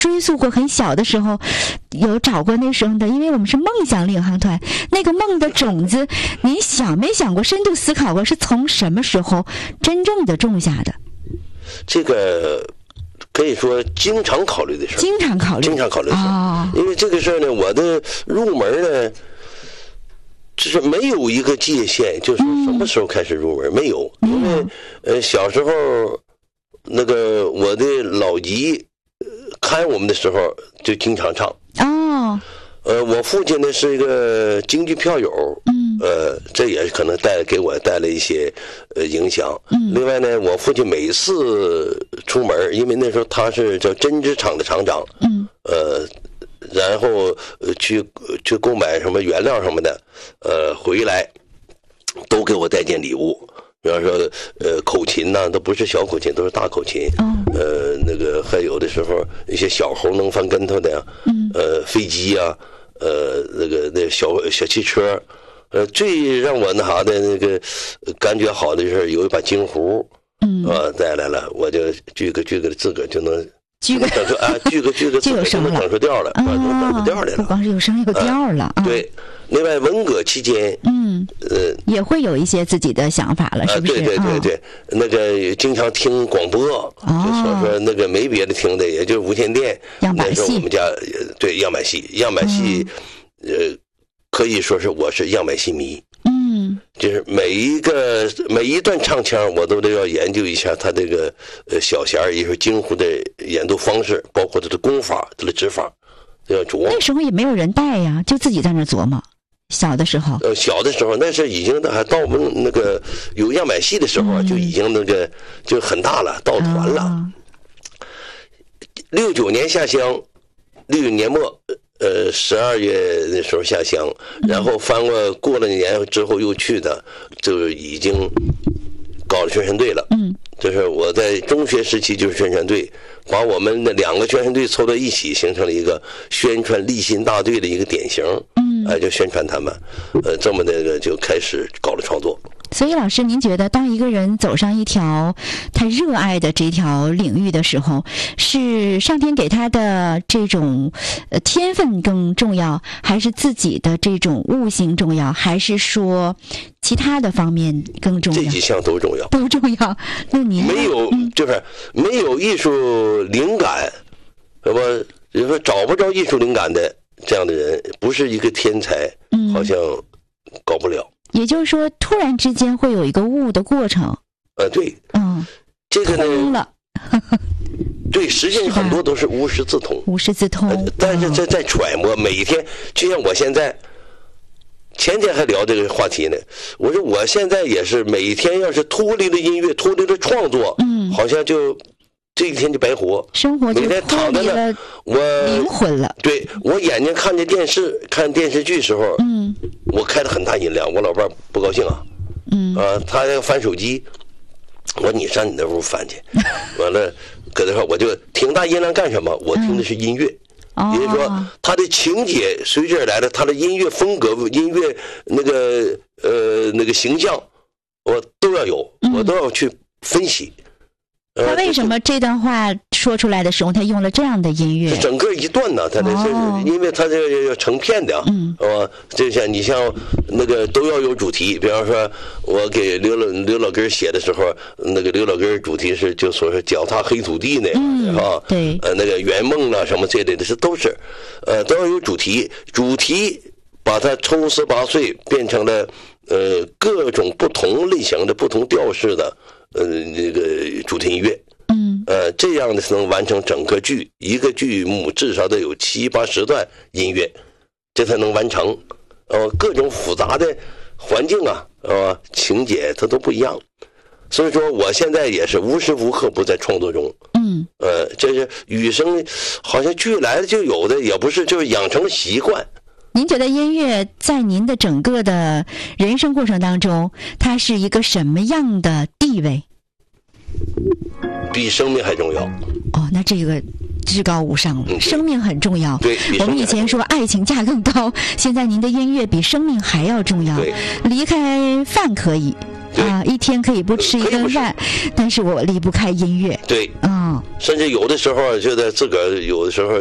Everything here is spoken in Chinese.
追溯过很小的时候，有找过那时候的，因为我们是梦想领航团，那个梦的种子，您想没想过，深度思考过，是从什么时候真正的种下的？ 这个可以说经常考虑的事儿， 经常考虑的事儿，因为这个事儿呢，我的入门呢，就是没有一个界限，就是什么时候开始入门，没有，因为小时候那个我的老姨看我们的时候就经常唱。我父亲呢是一个京剧票友，这也可能给我带来一些影响。另外呢，我父亲每次出门，因为那时候他是叫针织厂的厂长，然后去购买什么原料什么的，回来都给我带件礼物。比方说口琴呐，都不是小口琴，都是大口琴。那个还有的时候一些小猴能翻跟头的呀，飞机呀，那小汽车，最让我那啥的那个感觉好的就是有一把京胡，带来了，我就锯个自个儿就能。锯个自个就能整出调了，能整出调来了。 不光是有声有调了。 对，另外文革期间， 也会有一些自己的想法了，是不是？ 对，那个经常听广播，就说那个没别的听的，也就是无线电。那时候我们家对样板戏，可以说是我是样板戏迷。就是每一段唱腔，我都要研究一下他这个小弦儿，也是京胡的演奏方式，包括他的功法、他的指法，都要琢磨。 那时候也没有人带呀，就自己在那琢磨。小的时候， 那是已经还到我们那个有样板戏的时候，就已经那个就很大了，到团了。69年下乡，69年末。12月那时候下乡，然后过了年之后又去的，就已经搞了宣传队了。就是我在中学时期就是宣传队，把我们的2个宣传队凑到一起，形成了一个宣传立新大队的一个典型。就宣传他们，这么的就开始搞了创作。 所以老师，您觉得当一个人走上一条他热爱的这条领域的时候，是上天给他的这种天分更重要，还是自己的这种悟性重要，还是说其他的方面更重要？ 这几项都重要， 都重要。那您就是没有艺术灵感，什么就是说找不着艺术灵感的这样的人，不是一个天才，好像搞不了。 也就是说，突然之间会有一个悟的过程。 对，这个呢， 通了。 对，实际上很多都是无师自通。 无师自通。 但是在揣摩，每一天，就像我现在，前天还聊这个话题呢。我说我现在也是，每一天要是脱离了音乐，脱离了创作，好像就这一天就白活， 生活就每天躺在那，我灵魂了。 对，我眼睛看着电视、看电视剧时候，我开了很大音量，我老伴不高兴啊，他要翻手机，我说你上你那屋翻去，完了搁那块我就挺大音量干什么？我听的是音乐，也就是说他的情节随之而来的，他的音乐风格、音乐那个形象，我都要有，我都要去分析。 他为什么这段话说出来的时候，他用了这样的音乐？ 整个一段呢，他的是因为他这要成片的，就像你像那个都要有主题。比方说，我给刘老根写的时候，那个刘老根主题是就说是脚踏黑土地那样的， 对， 那个圆梦啊什么这类的，都是，都要有主题，把它抽丝拔萃变成了各种不同类型的、不同调式的。这个主题音乐，这样的才能完成整个剧，一个剧目至少得有7、80段音乐，这才能完成。各种复杂的环境啊，情节它都不一样。所以说，我现在也是无时无刻不在创作中。这是与生好像剧来了就有的，也不是，就是养成了习惯。 您觉得音乐在您的整个的人生过程当中，它是一个什么样的地位？ 比生命还重要。 那这个至高无上了。生命很重要。 对， 我们以前说爱情价更高，现在您的音乐比生命还要重要。 对， 离开饭可以， 啊，一天可以不吃一顿饭，但是我离不开音乐。 对， 嗯， 甚至有的时候觉得自个儿有的时候